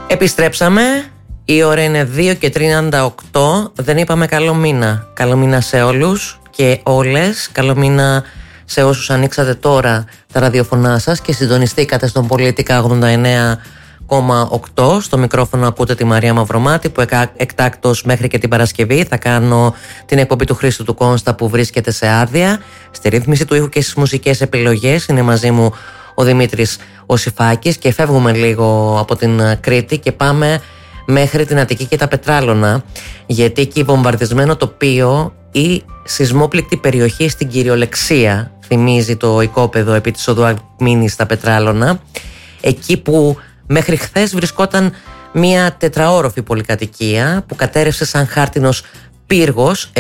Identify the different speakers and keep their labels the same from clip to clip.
Speaker 1: Επιστρέψαμε. Η ώρα είναι 2:38. Δεν είπαμε καλό μήνα. Καλό μήνα σε όλους και όλες. Καλό μήνα σε όσους ανοίξατε τώρα τα ραδιοφωνά σας και συντονιστήκατε στον Πολίτικα 89,8. Στο μικρόφωνο ακούτε τη Μαρία Μαυρομάτη, που εκτάκτως μέχρι και την Παρασκευή θα κάνω την εκπομπή του Χρήστου του Κόνστα, που βρίσκεται σε άδεια. Στη ρύθμιση του ήχου και στις μουσικές επιλογές είναι μαζί μου ο Δημήτρης Οσιφάκης, και φεύγουμε λίγο από την Κρήτη και πάμε μέχρι την Αττική και τα Πετράλωνα, γιατί εκεί βομβαρδισμένο τοπίο ή σεισμόπληκτη περιοχή στην κυριολεξία θυμίζει το οικόπεδο επί της οδού Αλκμήνης στα Πετράλωνα, εκεί που μέχρι χθες βρισκόταν μια τετραόροφη πολυκατοικία που κατέρευσε σαν χάρτινος πύργος,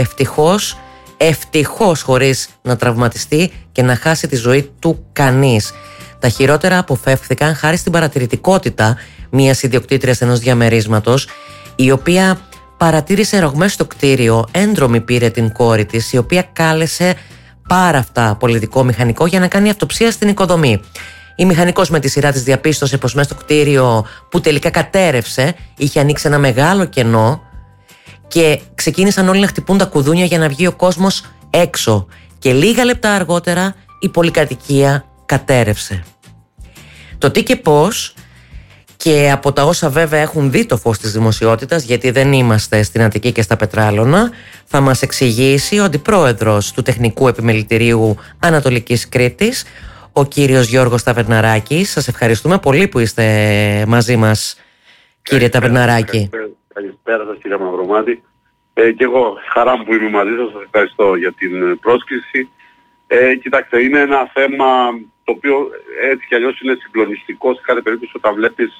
Speaker 1: ευτυχώς χωρίς να τραυματιστεί και να χάσει τη ζωή του κανείς. Τα χειρότερα αποφεύθηκαν χάρη στην παρατηρητικότητα μιας ιδιοκτήτριας ενός διαμερίσματος, η οποία παρατήρησε ρογμές στο κτίριο, έντρομη πήρε την κόρη της, η οποία κάλεσε πάρα αυτά πολιτικό μηχανικό για να κάνει αυτοψία στην οικοδομή. Η μηχανικός με τη σειρά της διαπίστωσε πως μέσα στο κτίριο που τελικά κατέρευσε είχε ανοίξει ένα μεγάλο κενό και ξεκίνησαν όλοι να χτυπούν τα κουδούνια για να βγει ο κόσμος έξω, και λίγα λεπτά αργότερα η πολυκατοικία κατέρευσε. Το τι και πώς, και από τα όσα βέβαια έχουν δει το φως της δημοσιότητας, γιατί δεν είμαστε στην Αττική και στα Πετράλωνα, θα μας εξηγήσει ο αντιπρόεδρος του Τεχνικού Επιμελητηρίου Ανατολικής Κρήτης, ο κύριος Γιώργος Ταβερναράκης. Σας ευχαριστούμε πολύ που είστε μαζί μας, κύριε Ταβερναράκη.
Speaker 2: Καλησπέρα σας, κύριε Μαυρομάτη. Και εγώ χαρά μου που είμαι μαζί σας. Σας ευχαριστώ για την πρόσκληση. Κοιτάξτε, είναι ένα θέμα το οποίο έτσι κι αλλιώς είναι συγκλονιστικό σε κάθε περίπτωση όταν βλέπεις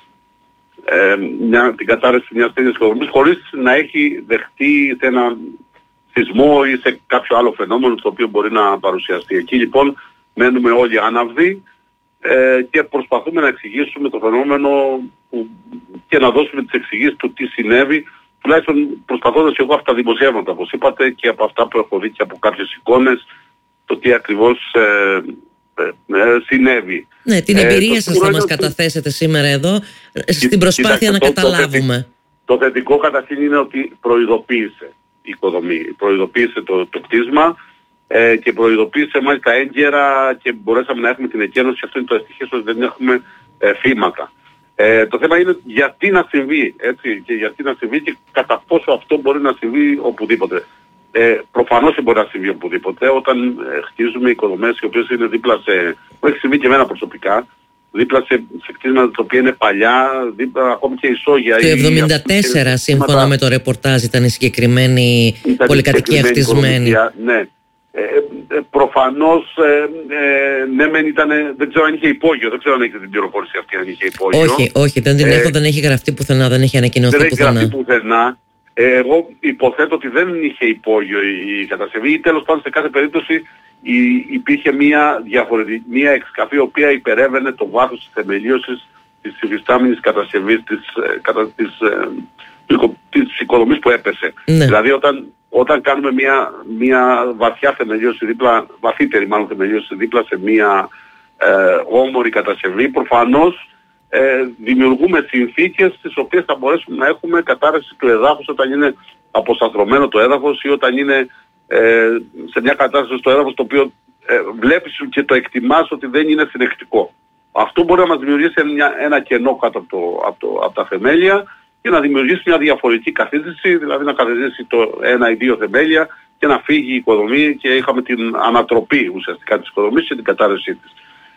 Speaker 2: την κατάρρευση μιας τέτοιας οικοδομής χωρίς να έχει δεχτεί σε ένα σεισμό ή σε κάποιο άλλο φαινόμενο το οποίο μπορεί να παρουσιαστεί. Εκεί λοιπόν μένουμε όλοι άναυδοι και προσπαθούμε να εξηγήσουμε το φαινόμενο και να δώσουμε τις εξηγήσεις του τι συνέβη, τουλάχιστον προσπαθώντας εγώ από τα δημοσιεύματα, όπως είπατε, και από αυτά που έχω δει και από κάποιες εικόνες, το τι ακριβώς συνέβη.
Speaker 1: Ναι, την εμπειρία σας θα μας καταθέσετε σήμερα εδώ στην προσπάθεια να καταλάβουμε.
Speaker 2: Το θετικό καταρχήν είναι ότι προειδοποίησε η οικοδομή, προειδοποίησε το κτίσμα και προειδοποίησε μάλιστα έγκαιρα και μπορέσαμε να έχουμε την εκένωση. Αυτό είναι το ευτυχές, ότι δεν έχουμε θύματα. Το θέμα είναι γιατί να συμβεί, έτσι, και γιατί να συμβεί και κατά πόσο αυτό μπορεί να συμβεί οπουδήποτε. Προφανώς δεν μπορεί να συμβεί οπουδήποτε όταν χτίζουμε οικοδομές οι οποίες είναι δίπλα σε... Που έχει συμβεί και εμένα προσωπικά, δίπλα σε κτίσματα τα οποία είναι παλιά, δίπλα ακόμη και ισόγεια.
Speaker 1: Το 1974 σύμφωνα με το ρεπορτάζ ήταν η συγκεκριμένη πολυκατοικία χτισμένη.
Speaker 2: Ναι. Προφανώς ναι, δεν ξέρω αν είχε υπόγειο, δεν ξέρω αν έχετε την πληροφόρηση αυτή, αν είχε υπόγειο.
Speaker 1: Όχι, δεν την έχω, δεν έχει γραφτεί πουθενά, δεν έχει ανακοινωθεί πουθενά.
Speaker 2: Δεν έχει γραφτεί πουθενά. Εγώ υποθέτω ότι δεν είχε υπόγειο η κατασκευή, ή τέλος πάντων σε κάθε περίπτωση υπήρχε μια εξκαφή η οποία υπερέβαινε το βάθος της θεμελίωσης της υφιστάμενης κατασκευής της οικοδομής που έπεσε. Ναι. Δηλαδή όταν κάνουμε μια βαθιά θεμελίωση βαθύτερη μάλλον θεμελίωση δίπλα σε μια όμορη κατασκευή, προφανώς δημιουργούμε συνθήκες στις οποίες θα μπορέσουμε να έχουμε κατάρρευση του εδάφους όταν είναι αποσταθρωμένο το έδαφος ή όταν είναι σε μια κατάσταση στο έδαφος το οποίο βλέπεις και το εκτιμάς ότι δεν είναι συνεκτικό. Αυτό μπορεί να μας δημιουργήσει ένα κενό κάτω από τα θεμέλια και να δημιουργήσει μια διαφορετική καθίστηση, δηλαδή να καθιστήσει το ένα ή δύο θεμέλια και να φύγει η οικοδομή, και είχαμε την ανατροπή ουσιαστικά της οικοδομής και την κατάρρευσή της.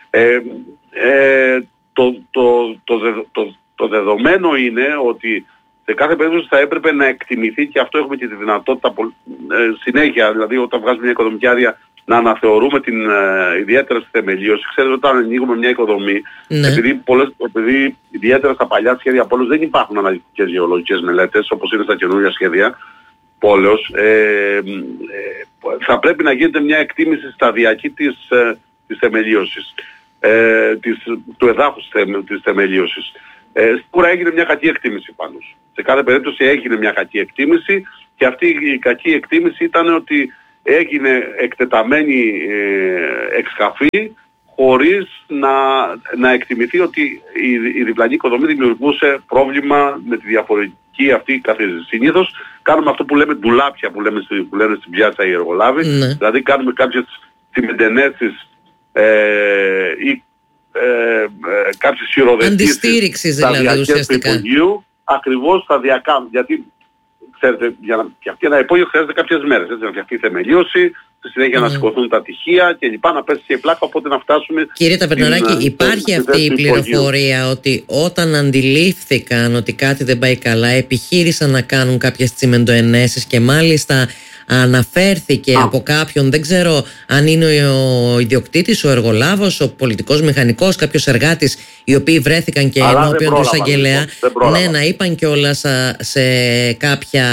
Speaker 2: Το δεδομένο είναι ότι σε κάθε περίπτωση θα έπρεπε να εκτιμηθεί, και αυτό έχουμε και τη δυνατότητα συνέχεια, δηλαδή όταν βγάζουμε μια οικοδομική άδεια, να αναθεωρούμε ιδιαίτερα στη θεμελίωση. Ξέρετε, όταν ανοίγουμε μια οικοδομή, ναι, επειδή ιδιαίτερα στα παλιά σχέδια πόλεως δεν υπάρχουν αναλυτικές γεωλογικές μελέτες όπως είναι στα καινούργια σχέδια πόλεως, θα πρέπει να γίνεται μια εκτίμηση σταδιακή της θεμελίωσης, του εδάφους της θεμελίωσης. Σίγουρα έγινε μια κακή εκτίμηση πάνω. Σε κάθε περίπτωση έγινε μια κακή εκτίμηση, και αυτή η κακή εκτίμηση ήταν ότι έγινε εκτεταμένη εξκαφή χωρίς να εκτιμηθεί ότι η διπλανή οικοδομή δημιουργούσε πρόβλημα με τη διαφορετική αυτή καθίζηση. Συνήθως κάνουμε αυτό που λέμε ντουλάπια, που λένε στην πιάτσα οι εργολάβοι, δηλαδή κάνουμε κάποιες τσιμεντενέσεις ή κάποιες χειροδετήσεις
Speaker 1: αντιστήριξης δηλαδή ουσιαστικά
Speaker 2: του υπογείου, ακριβώς σταδιακά, γιατί ξέρετε, για να φτιαχτεί ένα υπόγειο χρειάζεται κάποιες μέρες, έτσι, να φτιαχτεί η θεμελίωση, στη συνέχεια να σηκωθούν τα τυχεία και λοιπά, να πέσει και η πλάκα, οπότε να φτάσουμε.
Speaker 1: Κύριε Ταβερναράκη, υπάρχει αυτή η πληροφορία ότι όταν αντιλήφθηκαν ότι κάτι δεν πάει καλά, επιχείρησαν να κάνουν κάποιες τσιμεντοενέσεις και μάλιστα αναφέρθηκε από κάποιον, δεν ξέρω αν είναι ο ιδιοκτήτης, ο εργολάβος, ο πολιτικός μηχανικός, κάποιος εργάτης, οι οποίοι βρέθηκαν και ενώπιον του εισαγγελέα, ναι, να είπαν κιόλας σε κάποια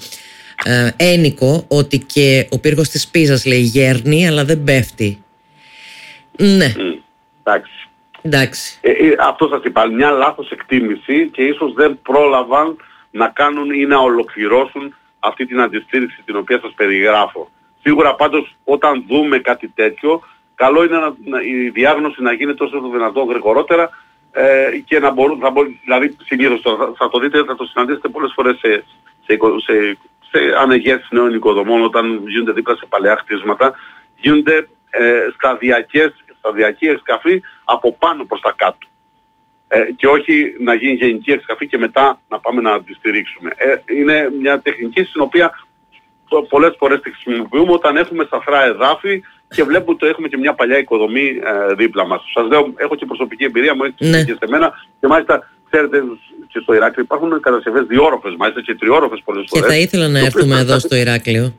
Speaker 1: ένικο ότι και ο πύργος της Πίζας, λέει, γέρνει αλλά δεν πέφτει. Ναι. Εντάξει.
Speaker 2: Αυτό σας είπα, μια λάθος εκτίμηση και ίσως δεν πρόλαβαν να κάνουν ή να ολοκληρώσουν αυτή την αντιστήριξη την οποία σας περιγράφω. Σίγουρα πάντως όταν δούμε κάτι τέτοιο, καλό είναι η διάγνωση να γίνεται όσο το δυνατόν γρηγορότερα και να μπορούν, δηλαδή συνήθως θα το δείτε, θα το συναντήσετε πολλές φορές σε ανεγέρσεις νέων οικοδομών, όταν γίνονται δίπλα σε παλαιά χτίσματα, γίνονται σταδιακή εξκαφή από πάνω προς τα κάτω. Και όχι να γίνει γενική εξκαφή και μετά να πάμε να τη στηρίξουμε. Είναι μια τεχνική στην οποία πολλές φορές τη χρησιμοποιούμε όταν έχουμε σαφρά εδάφη και βλέπουμε ότι έχουμε και μια παλιά οικοδομή δίπλα μας. Σας λέω, έχω και προσωπική εμπειρία, μου έχει και σε μένα και μάλιστα ξέρετε και στο Ηράκλειο υπάρχουν κατασκευές διόροφες, μάλιστα και τριόροφες πολλές φορές.
Speaker 1: Και θα ήθελα να έρθουμε εδώ στο Ηράκλειο.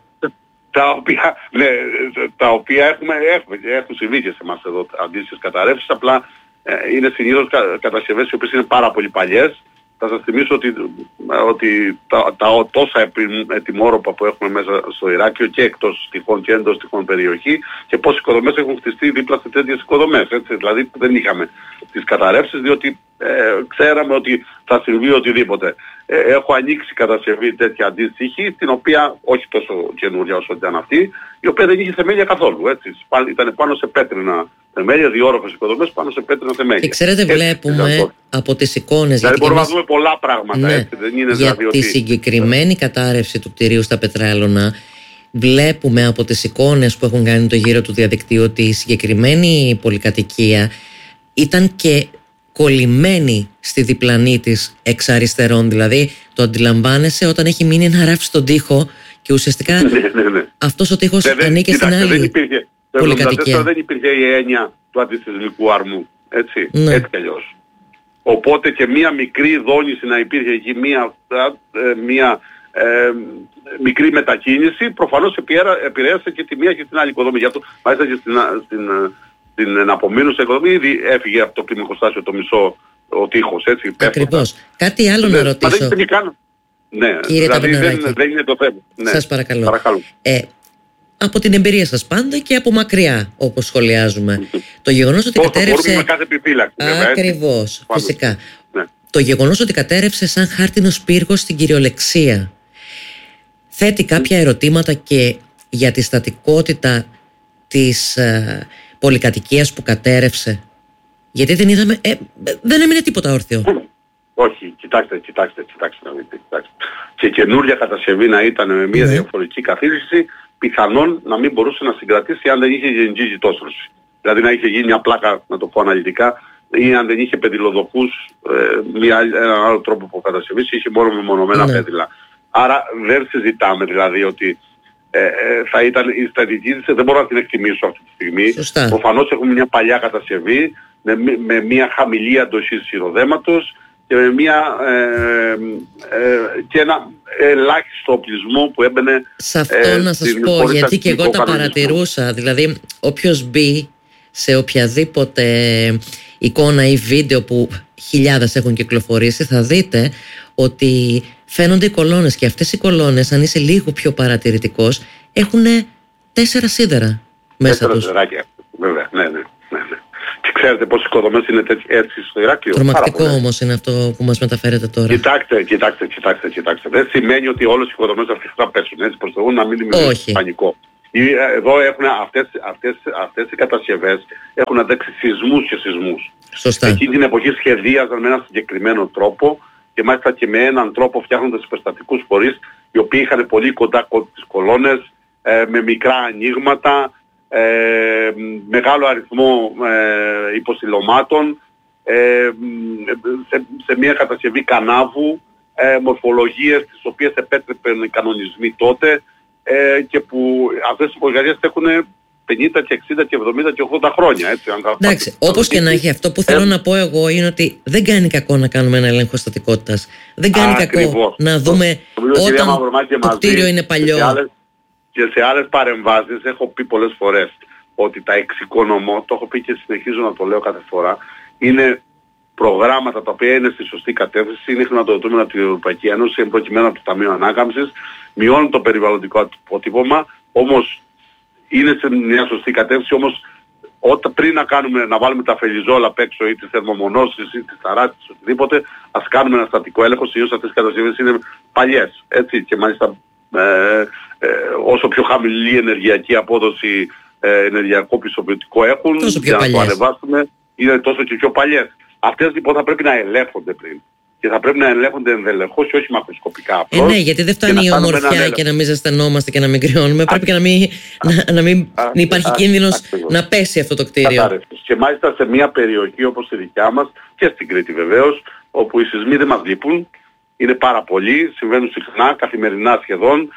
Speaker 2: Τα οποία έχουν συμβεί και σε εμάς εδώ αντίστοιχες καταρρεύσεις, απλά είναι συνήθως κατασκευές οι οποίες είναι πάρα πολύ παλιές. Θα σας θυμίσω ότι τα τόσα ετοιμόρροπα που έχουμε μέσα στο Ηράκλειο και εκτός τυχών και εντός τυχών περιοχή και πόσες οικοδομές έχουν χτιστεί δίπλα σε τέτοιες οικοδομές. Έτσι. Δηλαδή δεν είχαμε τις καταρρεύσεις διότι ξέραμε ότι θα συμβεί οτιδήποτε. Έχω ανοίξει κατασκευή τέτοια αντίστοιχη, την οποία όχι τόσο καινούργια όσο ήταν αυτή, η οποία δεν είχε θεμέλια καθόλου. Έτσι. Ήταν πάνω σε πέτρινα θεμέλια, διόροφες οικοδομές πάνω σε πέτρινα θεμέλια.
Speaker 1: Και ξέρετε, βλέπουμε από τις εικόνες.
Speaker 2: Δηλαδή μπορούμε να δούμε πολλά πράγματα.
Speaker 1: Ναι,
Speaker 2: έτσι. Δεν είναι
Speaker 1: για
Speaker 2: δηλαδή
Speaker 1: τη συγκεκριμένη κατάρρευση του κτηρίου στα Πετράλωνα, βλέπουμε από τις εικόνες που έχουν κάνει το γύρο του διαδικτύου ότι η συγκεκριμένη πολυκατοικία ήταν και κολλημένη στη διπλανή της εξ αριστερών. Δηλαδή το αντιλαμβάνεσαι όταν έχει μείνει ένα ράφι στον τοίχο και ουσιαστικά αυτός ο τοίχος ανήκε στην άλλη πολυκατοικία.
Speaker 2: Δεν υπήρχε η έννοια του αντισυσμικού αρμού. Έτσι, έτσι κι αλλιώς. Οπότε και μία μικρή δόνηση να υπήρχε εκεί, μία μικρή μετακίνηση, προφανώς επηρέασε και τη μία και την άλλη οικοδομή. Γι' αυτό μάλιστα και στην εναπομείνουσα οικοδομή ήδη έφυγε από το πλημμυροστάσιο το μισό ο τείχος, έτσι.
Speaker 1: Ακριβώς. Κάτι άλλο να ρωτήσω.
Speaker 2: Ναι, δηλαδή δεν είναι το θέμα. Ναι.
Speaker 1: Σας παρακαλώ. Από την εμπειρία σας πάντα και από μακριά, όπως σχολιάζουμε. Το γεγονός ότι κατέρευσε.
Speaker 2: Με κάθε επιφύλαξη.
Speaker 1: Ακριβώς, φυσικά. Ναι. Το γεγονός ότι κατέρευσε σαν χάρτινος πύργος στην κυριολεξία θέτει κάποια ερωτήματα και για τη στατικότητα της πολυκατοικίας που κατέρευσε. Γιατί δεν είδαμε. Δεν έμεινε τίποτα όρθιο.
Speaker 2: Όχι, κοιτάξτε. Και καινούρια κατασκευή να ήταν με μια διαφορετική καθίδρυση, πιθανόν να μην μπορούσε να συγκρατήσει αν δεν είχε γενική ζητώστρωση. Δηλαδή να είχε γίνει μια πλάκα, να το πω αναλυτικά, ή αν δεν είχε πεδιλοδοχούς, έναν άλλο τρόπο που κατασκευής, είχε μόνο μεμονωμένα πέδιλα. Άρα δεν συζητάμε δηλαδή ότι θα ήταν η στρατηγική, δεν μπορώ να την εκτιμήσω αυτή τη στιγμή. Προφανώς έχουμε μια παλιά κατασκευή με μια χαμηλή αντοχή σειροδέματος και με και ένα ελάχιστο οπλισμό που έμπαινε.
Speaker 1: Σε αυτό να σας πω, γιατί και εγώ τα παρατηρούσα. Δηλαδή όποιος μπει σε οποιαδήποτε εικόνα ή βίντεο που χιλιάδες έχουν κυκλοφορήσει, θα δείτε ότι φαίνονται οι κολόνες και αυτές οι κολόνες, αν είσαι λίγο πιο παρατηρητικός, έχουν 4 σίδερα μέσα τους. 4
Speaker 2: σιδεράκια, βέβαια, ναι. Και ξέρετε πόσες οικοδομές είναι έτσι στο Ηράκλειο.
Speaker 1: Τρομακτικό όμως είναι αυτό που μας μεταφέρετε τώρα.
Speaker 2: Κοιτάξτε. Δεν σημαίνει ότι όλες οι οικοδομές αυτές θα πέσουν, έτσι προς το να μην δημιουργήσει πανικό. Εδώ έχουν αυτές οι κατασκευές έχουν αντέξει σεισμούς και σεισμούς.
Speaker 1: Σωστά.
Speaker 2: Εκείνη την εποχή σχεδίαζαν με έναν συγκεκριμένο τρόπο και μάλιστα και με έναν τρόπο φτιάχνοντας υπερστατικούς φορείς, οι οποίοι είχαν πολύ κοντά τις κολόνες, με μικρά ανοίγματα, μεγάλο αριθμό υποστηλωμάτων, σε μια κατασκευή κανάβου, μορφολογίες τις οποίες επέτρεπαν οι κανονισμοί τότε, και που αυτές οι υπολογίες έχουν 50 και 60 και 70 και 80 χρόνια. Έτσι,
Speaker 1: εντάξει, όπως και να έχει, αυτό που θέλω να πω εγώ είναι ότι δεν κάνει κακό να κάνουμε ένα έλεγχο στατικότητας. Δεν κάνει κακό να δούμε όταν το κτίριο είναι παλιό.
Speaker 2: Και σε άλλες παρεμβάσεις έχω πει πολλές φορές ότι τα εξοικονομώ, το έχω πει και συνεχίζω να το λέω κάθε φορά, είναι προγράμματα τα οποία είναι στη σωστή κατεύθυνση, είναι χρηματοδοτούμενα από την Ευρωπαϊκή Ένωση, προκειμένου από το Ταμείο Ανάκαμψης, μειώνουν το περιβαλλοντικό αποτύπωμα, όμως είναι σε μια σωστή κατεύθυνση, όμως πριν να βάλουμε τα φελιζόλα απ' έξω ή τις θερμομονώσεις ή τις ταράσεις, οτιδήποτε, ας κάνουμε ένα στατικό έλεγχο, συνήθως αυτές οι κατασκευές είναι παλιές, έτσι, και μάλιστα όσο πιο χαμηλή ενεργειακή απόδοση, ενεργειακό πιστοποιητικό έχουν, για να το ανεβάσουμε, είναι τόσο και πιο παλιές. Αυτές λοιπόν θα πρέπει να ελέγχονται πριν. Και θα πρέπει να ελέγχονται ενδελεχώς και όχι μακροσκοπικά απλώς.
Speaker 1: Ναι, γιατί δεν φτάνει η ομορφιά και να μην ζεσθενόμαστε και να μην κρυώνουμε. Πρέπει και να μην υπάρχει κίνδυνος να πέσει αυτό το κτίριο.
Speaker 2: Και μάλιστα σε μια περιοχή όπως η δικιά μας, και στην Κρήτη βεβαίως, όπου οι σεισμοί δεν μας λείπουν, είναι πάρα πολλοί, συμβαίνουν συχνά, καθημερινά σχεδόν.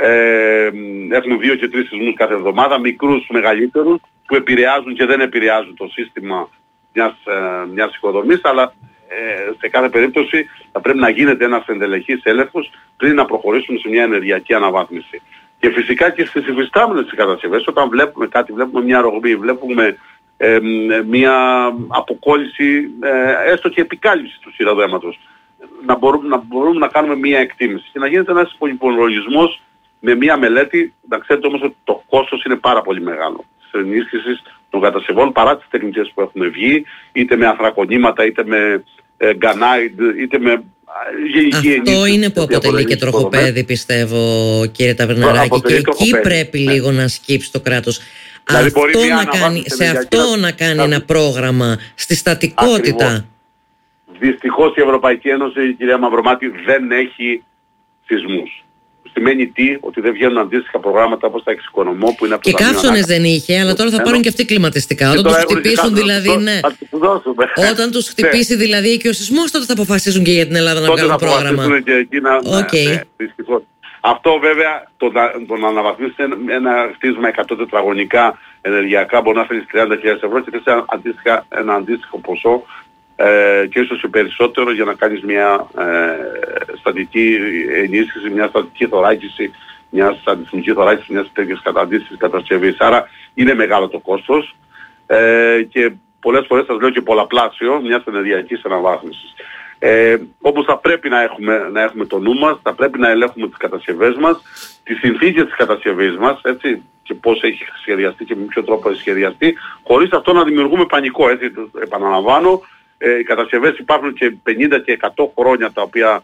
Speaker 2: Έχουμε 2 και 3 σεισμούς κάθε εβδομάδα, μικρούς, μεγαλύτερους, που επηρεάζουν και δεν επηρεάζουν το σύστημα μιας οικοδομής, αλλά σε κάθε περίπτωση θα πρέπει να γίνεται ένας ενδελεχής έλεγχος πριν να προχωρήσουμε σε μια ενεργειακή αναβάθμιση. Και φυσικά και στις υφιστάμενες κατασκευές, όταν βλέπουμε κάτι, βλέπουμε μια ρογμή, βλέπουμε μια αποκόλληση, έστω και επικάλυψη του σειραδέματος, να μπορούμε να κάνουμε μια εκτίμηση και να γίνεται ένας υπολογισμός με μια μελέτη. Να ξέρετε όμως ότι το κόστος είναι πάρα πολύ μεγάλο της ενίσχυσης των κατασκευών, παρά τις τεχνικές που έχουν βγει, είτε με ανθρακονήματα, είτε με γκανάιντ, είτε με γενική ενίσχυση.
Speaker 1: Αυτό είναι που αποτελεί και τροχοπέδι, πιστεύω, κύριε Ταβερναράκη, και εκεί πρέπει λίγο να σκύψει το κράτος.
Speaker 2: Δηλαδή
Speaker 1: σε αυτό να κάνει ένα πρόγραμμα, στη στατικότητα.
Speaker 2: Ακριβώς. Δυστυχώς η Ευρωπαϊκή Ένωση, κυρία Μαυρομάτη, δεν έχει σεισμούς. Σημαίνει τι, ότι δεν βγαίνουν αντίστοιχα προγράμματα όπως τα εξοικονομώ που είναι από το
Speaker 1: Ταμείο Ανάκαμψης. Και καύσωνες δεν είχε, αλλά τώρα θα πάρουν και αυτοί κλιματιστικά. Όταν τους χτυπήσουν δηλαδή, ναι. Όταν τους χτυπήσει δηλαδή και ο σεισμός, τότε θα αποφασίζουν και για την Ελλάδα να βγάλουν πρόγραμμα.
Speaker 2: Και εκεί δυστυχώς. Αυτό βέβαια το να αναβαθμίσει ένα χτίσμα 100 τετραγωνικά ενεργειακά μπορεί να φέρει 30.000 ευρώ και θες ένα αντίστοιχο ποσό και ίσως και περισσότερο για να κάνεις μια στατική ενίσχυση, μια στατική θωράκιση, μια αντισημική θωράκιση μιας τέτοιας αντίστοιχης κατασκευής. Άρα είναι μεγάλο το κόστος και πολλές φορές σας λέω και πολλαπλάσιο μιας ενεργειακής αναβάθμισης. Όπως θα πρέπει να έχουμε το νου μας, θα πρέπει να ελέγχουμε τις κατασκευές μας, τις συνθήκες της κατασκευής μας, έτσι, και πώς έχει σχεδιαστεί και με ποιο τρόπο έχει σχεδιαστεί, χωρίς αυτό να δημιουργούμε πανικό, έτσι, επαναλαμβάνω. Οι κατασκευές υπάρχουν και 50 και 100 χρόνια τα οποία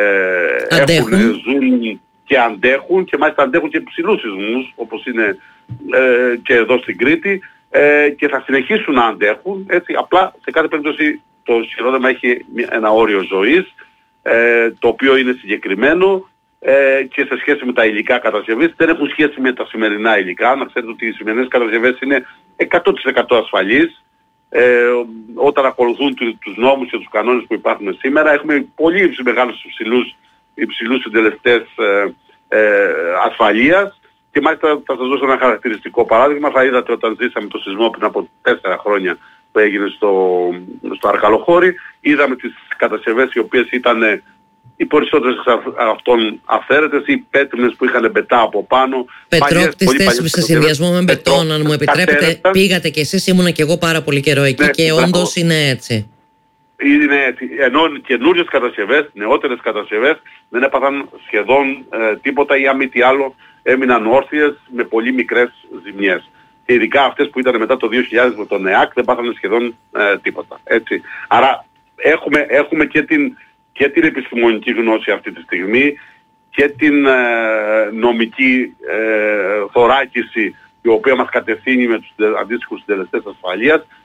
Speaker 2: ζουν και αντέχουν και μάλιστα αντέχουν και ψηλούς σεισμούς όπως είναι και εδώ στην Κρήτη και θα συνεχίσουν να αντέχουν, έτσι, απλά σε κάθε περίπτωση το σειρόδεμα έχει ένα όριο ζωής το οποίο είναι συγκεκριμένο και σε σχέση με τα υλικά κατασκευής δεν έχουν σχέση με τα σημερινά υλικά. Να ξέρετε ότι οι σημερινές κατασκευές είναι 100% ασφαλείς. Όταν ακολουθούν τους νόμους και τους κανόνες που υπάρχουν σήμερα, έχουμε πολύ μεγάλους υψηλούς συντελεστές ασφαλείας και μάλιστα θα σας δώσω ένα χαρακτηριστικό παράδειγμα. Θα είδατε όταν ζήσαμε το σεισμό πριν από 4 χρόνια που έγινε στο Αρκαλοχώρι, είδαμε τις κατασκευές οι οποίες ήταν οι περισσότερες αυτών αυθαίρετες ή πέτρινες που είχαν μπετά από πάνω.
Speaker 1: Πετρόκτιστες σε συνδυασμό με μπετόν, αν μου επιτρέπετε. Πήγατε κι εσείς, ήμουνα κι εγώ πάρα πολύ καιρό εκεί, ναι, και όντως είναι έτσι.
Speaker 2: Είναι έτσι. Ενώ καινούριες κατασκευές, νεότερες κατασκευές δεν έπαθαν σχεδόν τίποτα ή αν μη τι άλλο έμειναν όρθιες με πολύ μικρές ζημιές. Και ειδικά αυτές που ήταν μετά το 2000 με τον ΕΑΚ δεν πάθανε σχεδόν τίποτα. Έτσι. Άρα έχουμε και την επιστημονική γνώση αυτή τη στιγμή και την νομική θωράκιση η οποία μας κατευθύνει με τους αντίστοιχους συντελεστές ασφαλείας